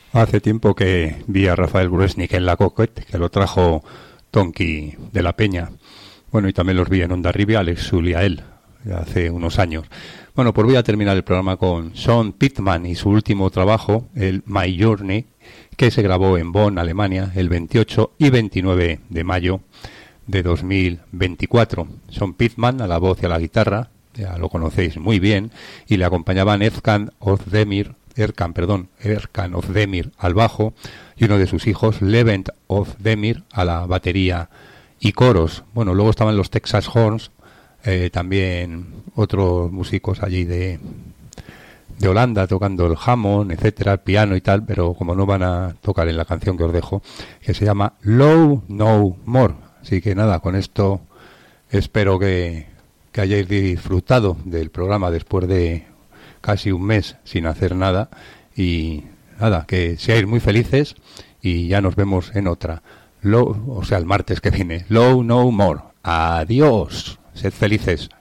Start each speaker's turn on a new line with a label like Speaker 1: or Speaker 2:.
Speaker 1: Hace tiempo que vi a Rafael Gruesnik en la Coquette, que lo trajo Tonki de la Peña. Bueno, y también los vi en Onda Rivia, Alex Suliael, hace unos años. Bueno, pues voy a terminar el programa con Sean Pittman y su último trabajo, el My Journey, que se grabó en Bonn, Alemania, el 28 y 29 de mayo de 2024. Sean Pittman a la voz y a la guitarra, ya lo conocéis muy bien, y le acompañaban Erkan Özdemir al bajo y uno de sus hijos, Levent Özdemir, a la batería y coros. Bueno, luego estaban los Texas Horns, también otros músicos allí de Holanda tocando el Hammond, etcétera, el piano y tal, pero como no van a tocar en la canción que os dejo, que se llama Low No More. Así que nada, con esto espero que hayáis disfrutado del programa después de casi un mes sin hacer nada, y nada, que seáis muy felices y ya nos vemos en otra. El martes que viene. Low No More. Adiós. Sed felices.